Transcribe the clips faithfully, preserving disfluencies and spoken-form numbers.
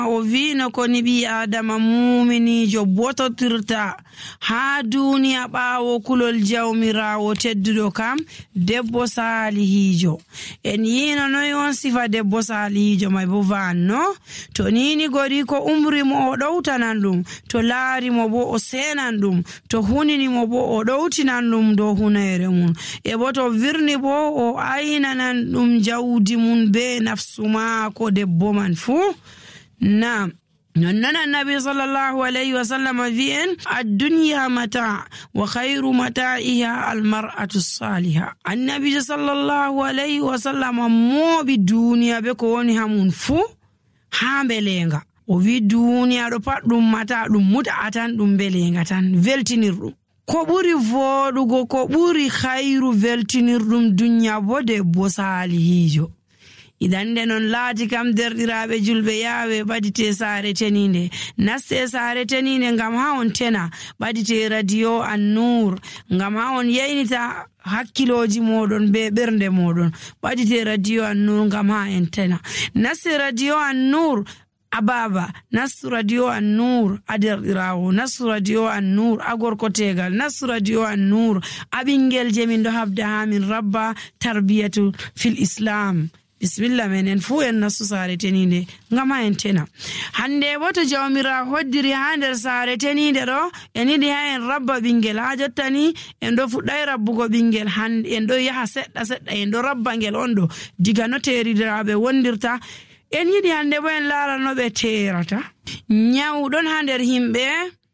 o vino ko ni bi adama muminijo bototirta ha duniya ɓawo kulol jawmirawo tedduɗo kam debbo salihijo. En yino noy on sifa debbo salihijo may bo vanno to nini gori ko umri mo o ɗowtanan ɗum, to laari mo bo o senan ɗum, to hunini mo bo o ɗowtinan ɗum dow hunere mum, e bo to virni bo o aynanan ɗum jawdi mum be nafsu maako debbo man fu. Naam, nonnon annabi sallallahu alayhi wa sallam vi'en ad-dunya mata wa khayru mata'iha al-mar'atu as-salihah. Annabi sallallahu alayhi wa sallam mobi duniya be ko woni hamun fu ha belenga. O wi duniya do pat dum mata dum muta'atan dum belenga tan veltinirɗum. Ko ɓuri voɗugo ko ɓuri khayru veltinirɗum dunya bo debbo salihijo. Idan de non laati kam derɗiraɓe julɓe yawe ɓadite saare teninde, naste saare teninde ngam ha on tena, ɓadite radio An-Nur ngam ha on yeynita hakkiloji moɗon be ɓernde moɗon, ɓadite radio An-Nur ngam ha en tena, naste radio An-Nur ababa, nastu radio An-Nur aderɗirawo, nastu radio An-Nur agorko tegal, nastu radio An-Nur abingel je min do habda ha min rabba tarbiyatu fil islam. Bismillah menen fu en nastu saare teninde ngam ha en tena. Hande bo to jawmira hoddiri ha nder saare teninde ɗo en yiɗi ha en rabba ɓingel, ha jottani en ɗo fuɗɗay rabbugo ɓingel, hande en ɗo yaha seɗɗa seɗɗa en ɗo rabba ngel on ɗo diga no teridiraɓe wondirta. En yiɗi hande bo en laara no ɓe terata. Nyawɗon ha nder himɓe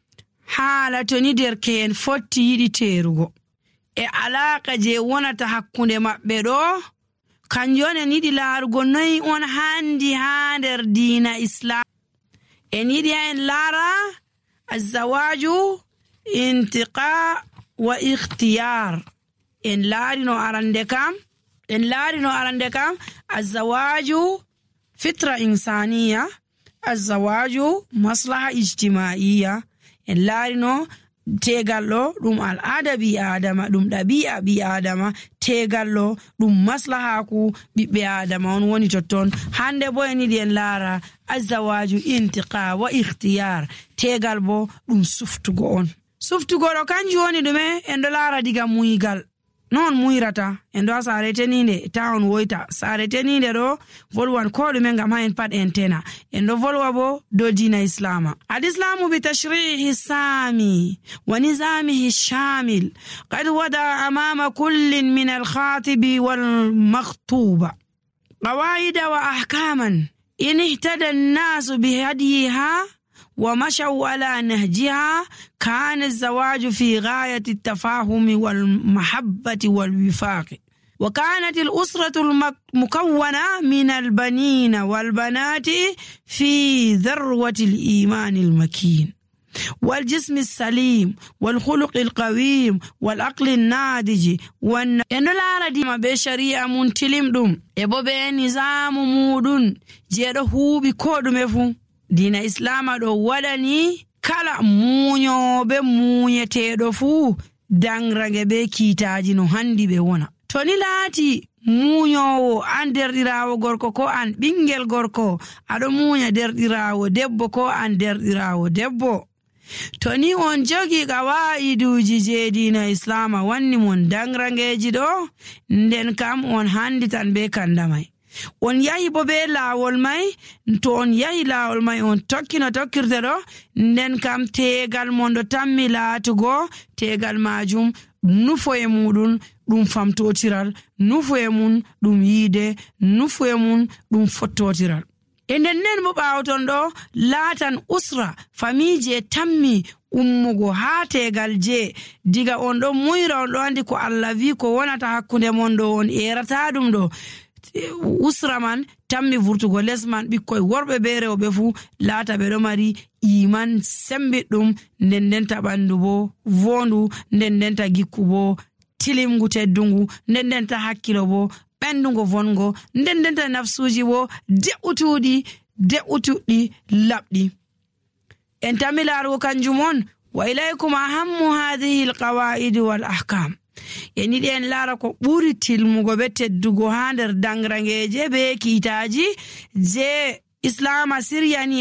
haala to ni derke'en fotti yiɗi terugo, e alaka je wonata hakkunde maɓɓe ɗo kanjon en yiɗi laarugo noy on handi ha nder diina islam. En yiɗi ha en laara azawaju intiqa wa ikhtiyar. En laari no arande kam en laari no arande kam azawaju fitra insaniya, azawaju maslaha ijtimaiya. En laari no tegal ɗo ɗum al'ada bi adama, ɗum ɗabi'a bi adama, tegal ɗo ɗum maslahaku ɓiɓɓe adama on woni totton. Hande bo en yiɗi en laara azawaju intiqa wa ikhtiyar, tegal bo ɗum suftugo on. Suftugo ɗo kanjum woni ɗume en ɗo laara diga muygal, non muyrata en ɗo ha saare teninde ta on woyta. Saare teninde ɗo volwan ko ɗume ngam ha en pat en tena. En ɗo volwa bo dow dina islama. Al-islamu bi tashrihi sami wa nizamihi shamil qad wada amama kullin min al-khatibi wal makhtuba qawaida wa ahkaman in ihtada an-nasu bi hadiha ومشوا على نهجها كان الزواج في غاية التفاهم والمحبة والوفاق. وكانت الأسرة المكونة من البنين والبنات في ذروة الإيمان المكين والجسم السليم والخلق القويم والعقل الناضج وان لا ردي ما بشريعة منتلم دوم ebo be nizamu mudun jedo hubi kodume fu. Dina islama ɗo waɗani kala muñoɓe muñeteɗo fuu dangrage be kiitaji no handi ɓe wona. To ni laati muñowo an derɗirawo gorko ko an ɓingel gorko aɗo muña derɗirawo debbo ko an derɗirawo debbo, to ni on jogi qawaiduji je dina islama wanni mon dangrangeji ɗo, nden kam on handi tan be kandamai. On yahi bo be laawol mai, to on yahi laawol mai on tokki no tokkirte ɗo, nden kam tegal mon ɗo tammi laatugo tegal majum nufo e muɗum ɗum famtotiral, nufo e mum ɗum yiide, nufo e mum ɗum fottotiral. E nden nden bo ɓaawton ɗo laatan usra famille tammi ummugo ha tegal je diga on ɗo muyra on ɗo andi ko Allah wi ko wonata hakkunde mon ɗo on erata ɗum ɗo. Usra man tammi vurtugo les man ɓikkoy worɓe be rewɓe fu laata ɓe ɗo mari iman sembiɗɗum, nden ndenta ɓandu bo vondu, nden ndenta gikku bo tilimgu teddungu, nden ndenta hakkilo bo ɓendugo vongo, nden ndenta nafsuji bo de'utuɗi de'utuɗi laɓɗi. En tammi laarugo kanjum on wa ilaykum ahammu hadhihi alqawaid wal ahkam. En yiɗi en laara ko ɓuri tilmugo be teddugo ha nder dangrangeje be kiitaji je islama siryani